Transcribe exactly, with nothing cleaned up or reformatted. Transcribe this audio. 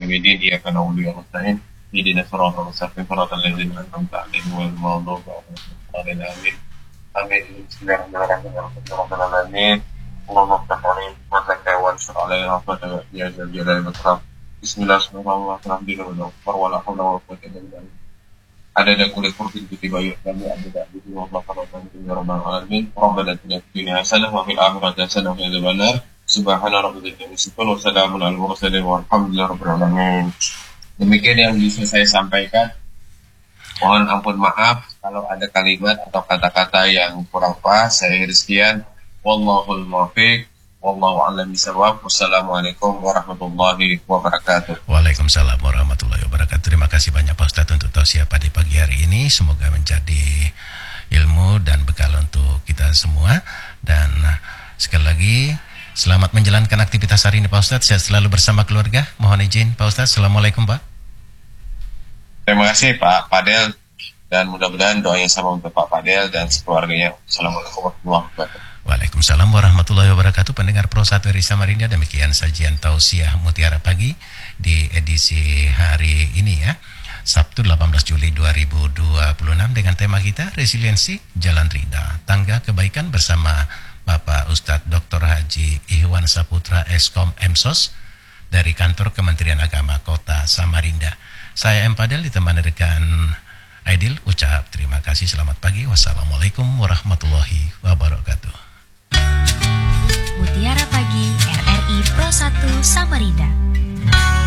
الدين إياك نعبد وإياك نستعين اهدنا الصراط المستقيم صراط الذين أنعمت عليهم غير المغضوب عليهم ولا الضالين آمين آمين بسم الله الرحمن الرحيم الحمد لله رب العالمين اللهم افتح علينا رحمتك وانشر علينا رحمتك يا ذا الجلال والإكرام بسم الله الرحمن الرحيم الحمد لله والأكبر ولا حول ولا قوة إلا بالله عدد كل فرد كتب يحكم عدد عبده والله خلقه يا رب العالمين ربنا اتنا في الدنيا حسنة وفي الآخرة حسنة وقنا عذاب النار سبحان ربك رب العزة عما يصفون وسلام على المرسلين والحمد لله رب العالمين. Demikian yang bisa saya sampaikan. Mohon ampun maaf kalau ada kalimat atau kata-kata yang kurang pas. Saya Rizkian. Wallahul muwaffiq. Wallahu a'lam bishawab. Wassalamualaikum warahmatullahi wabarakatuh. Waalaikumsalam warahmatullahi wabarakatuh. Terima kasih banyak Pak Ustadz untuk tausiah pada pagi hari ini. Semoga menjadi ilmu dan bekal untuk kita semua. Dan sekali lagi selamat menjalankan aktivitas hari ini Pak Ustadz. Saya selalu bersama keluarga. Mohon izin Pak Ustadz. Assalamualaikum Pak. Terima kasih Pak Fadel dan mudah-mudahan doanya sama untuk Pak Fadel dan sekeluarganya. Assalamualaikum warahmatullahi wabarakatuh. Waalaikumsalam warahmatullahi wabarakatuh. Pendengar Pro satu R I Samarinda, demikian sajian tausiah Mutiara Pagi di edisi hari ini ya, Sabtu delapan belas Juli dua ribu dua puluh enam dengan tema kita Resiliensi Jalan Rida, Tangga Kebaikan bersama Bapak Ustadz Doktor Haji Ihwan Saputra Eskom Emsos dari Kantor Kementerian Agama Kota Samarinda. Saya M. Padel ditemani rekan Aidil, ucap terima kasih, selamat pagi, wassalamualaikum warahmatullahi wabarakatuh. Mutiara Pagi R R I Pro satu Samarinda.